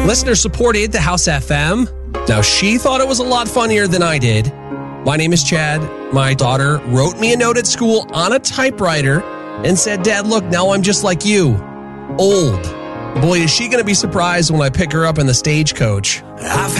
Listener supported the House FM. Now, she thought it was a lot funnier than I did. My name is Chad. My daughter wrote me a note at school on a typewriter and said, Dad, look, now I'm just like you. Old. Boy, is she going to be surprised when I pick her up in the stagecoach.